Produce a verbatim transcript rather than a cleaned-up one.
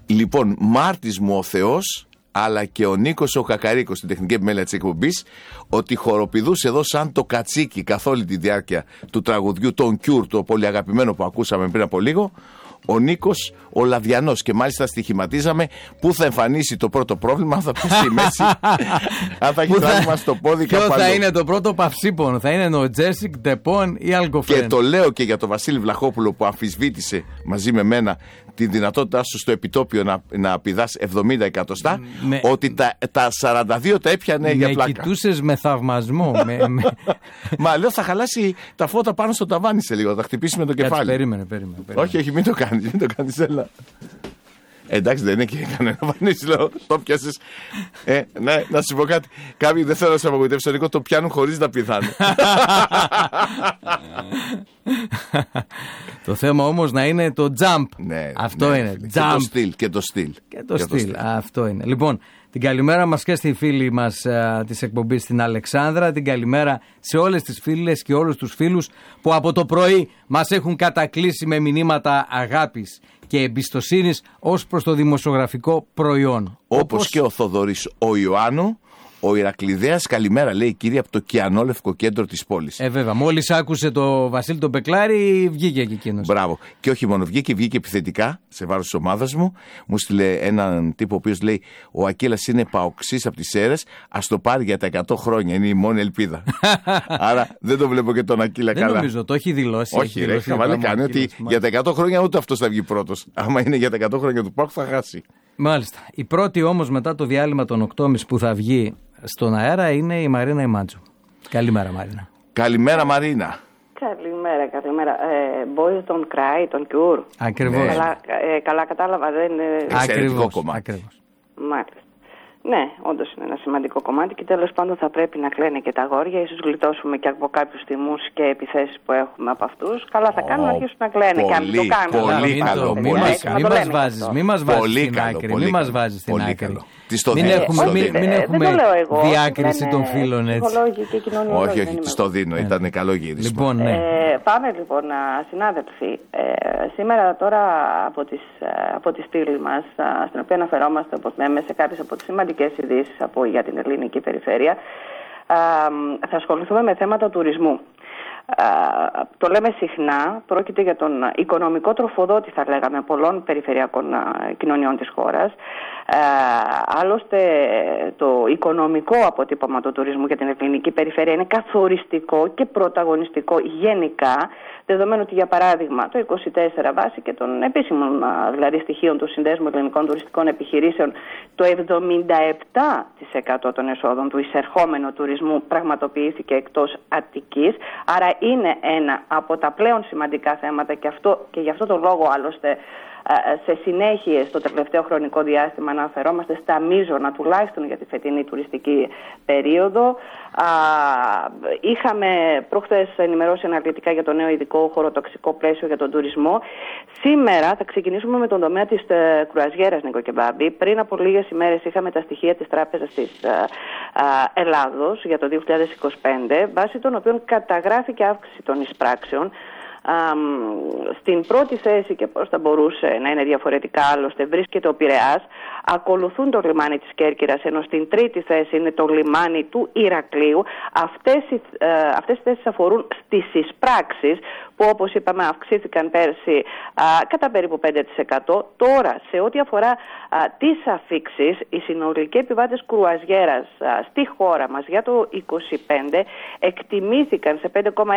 Λοιπόν, μάρτης μου ο Θεός, αλλά και ο Νίκος ο Κακαρίκος στην τεχνική επιμέλεια της εκπομπής, ότι χοροπηδούσε εδώ σαν το κατσίκι καθ' όλη τη διάρκεια του τραγουδιού των Cure, το πολύ αγαπημένο που ακούσαμε πριν από λίγο, ο Νίκος ο Λαδιανός. Και μάλιστα στοιχηματίζαμε πού θα εμφανίσει το πρώτο πρόβλημα, αν θα πέσει η μέση, αν θα έχει τραύμα στο πόδι. Ποιο θα είναι το πρώτο παυσίπον, θα είναι ο Τζέσικ, Ντεπών ή Αλκοφρέν. Και το λέω και για τον Βασίλη Βλαχόπουλο που αμφισβήτησε μαζί με μένα τη δυνατότητά σου στο επιτόπιο να, να πηδάς εβδομήντα εκατοστά, με, ότι τα, τα σαράντα δύο τα έπιανε με για πλάκα. Με κοιτούσες με θαυμασμό. με, με... Μα λέω θα χαλάσει τα φώτα πάνω στο ταβάνι σε λίγο, θα χτυπήσει με το κεφάλι. Κάτσε, περίμενε, περίμενε, περίμενε. Όχι, όχι, μην το κάνεις, μην το κάνεις, έλα. Εντάξει, δεν είναι και κανένα βανίσι, λέω, το πιάσεις. Ε, ναι, να σου πω κάτι. Κάποιοι δεν θέλω να σε απογοητεύσω, Νίκο, το πιάνουν χωρίς να πηδάνε. Το θέμα όμως να είναι το jump. Ναι, αυτό ναι, είναι. Και jump. το στυλ. Και το στυλ. Και το στυλ. Αυτό είναι. Λοιπόν, την καλημέρα μας και στη φίλη μας α, της εκπομπής, την Αλεξάνδρα. Την καλημέρα σε όλες τις φίλες και όλους τους φίλους που από το πρωί μας έχουν κατακλείσει με μηνύματα αγάπης και εμπιστοσύνης ως προς το δημοσιογραφικό προϊόν. Όπως, Όπως και ο Θοδωρής ο Ιωάννου, ο Ηρακλειδέας, καλημέρα λέει κύριε από το Κιανόλευκο κέντρο της πόλης. Ε, βέβαια, μόλις άκουσε το Βασίλη τον Πεκλάρη, βγήκε και εκείνος. Μπράβο. Και όχι μόνο βγήκε, βγήκε επιθετικά σε βάρος της ομάδας μου. Μου στείλε έναν τύπο ο οποίος λέει: ο Ακύλας είναι παοξής από τις Σέρρες, ας το πάρει για τα εκατό χρόνια. Είναι η μόνη ελπίδα. Άρα δεν το βλέπω και τον Ακύλα δεν καλά. Δεν νομίζω, το έχει δηλώσει. Όχι, ρε, χαβαλέ κάνει ότι μάλιστα. Για τα εκατό χρόνια ούτε αυτός θα βγει πρώτος. Άμα είναι για τα εκατό χρόνια του ΠΑΟΚ θα χάσει. Μάλιστα. Η πρώτη όμως μετά το διάλειμμα των οκτώ και μισή που θα βγει στον αέρα είναι η Μαρίνα Ημάτζου. Καλημέρα, Μαρίνα. Καλημέρα, Μαρίνα. Καλημέρα, καλημέρα. Ε, Boys Don't Cry, τον Cure. Ακριβώς. Ναι. Καλά, ε, καλά κατάλαβα, δεν είναι. Εξαιρετικό κομμάτι. Ακριβώς. Μάλιστα. Ναι, όντως είναι ένα σημαντικό κομμάτι και τέλος πάντων θα πρέπει να κλαίνε και τα αγόρια. Ίσως γλιτώσουμε και από κάποιους τιμούς και επιθέσεις που έχουμε από αυτούς. Καλά θα κάνουν να αρχίσουν να κλαίνε και αν το κάνουν. Πολύ καλό. Μην μας βάζεις, μην μας βάζεις στην άκρη. Μην μας βάζεις στην άκρη. Μην έχουμε, μην, μην έχουμε διάκριση των φίλων έτσι. Όχι, όχι, στο δίνω. Ήταν καλό γύρισμα. Λοιπόν, ναι. ε, πάμε λοιπόν, συνάδελφοι. Ε, σήμερα τώρα από, τις, από τη στήλη μας, στην οποία αναφερόμαστε όπως λέμε σε κάποιες από τις σημαντικές ειδήσεις από, για την ελληνική περιφέρεια, ε, θα ασχοληθούμε με θέματα τουρισμού. Uh, το λέμε συχνά, πρόκειται για τον οικονομικό τροφοδότη θα λέγαμε πολλών περιφερειακών uh, κοινωνιών της χώρας. Uh, άλλωστε το οικονομικό αποτύπωμα του τουρισμού για την ελληνική περιφέρεια είναι καθοριστικό και πρωταγωνιστικό γενικά, δεδομένου ότι για παράδειγμα το είκοσι τέσσερα βάσει και των επίσημων uh, δηλαδή στοιχείων του Συνδέσμου Ελληνικών Τουριστικών Επιχειρήσεων, το εβδομήντα επτά τοις εκατό των εσόδων του εισερχόμενου τουρισμού πραγματοποιήθηκε εκτός Αττικής. Άρα είναι ένα από τα πλέον σημαντικά θέματα και, αυτό, και γι' αυτό το λόγο άλλωστε σε συνέχεια στο τελευταίο χρονικό διάστημα αναφερόμαστε στα μείζωνα τουλάχιστον για τη φετινή τουριστική περίοδο. Είχαμε προχθές ενημερώσει αναλυτικά για το νέο ειδικό χωροτοξικό πλαίσιο για τον τουρισμό. Σήμερα θα ξεκινήσουμε με τον τομέα της κρουαζιέρας, Νίκο Κεμπάμπη. Πριν από λίγες ημέρες είχαμε τα στοιχεία της Τράπεζας της Ελλάδος για το δύο χιλιάδες είκοσι πέντε, βάσει των οποίων καταγράφηκε αύξηση των εισπράξεων. Um, στην πρώτη θέση, και πώς θα μπορούσε να είναι διαφορετικά άλλωστε, βρίσκεται ο Πειραιάς, ακολουθούν το λιμάνι της Κέρκυρας, ενώ στην τρίτη θέση είναι το λιμάνι του Ηρακλείου. Αυτές οι, ε, αυτές οι θέσεις αφορούν στις εισπράξεις που όπως είπαμε αυξήθηκαν πέρσι α, κατά περίπου πέντε τοις εκατό. Τώρα σε ό,τι αφορά α, τις αφίξεις, οι συνολικοί επιβάτες κρουαζιέρας α, στη χώρα μας για το είκοσι πέντε εκτιμήθηκαν σε πέντε κόμμα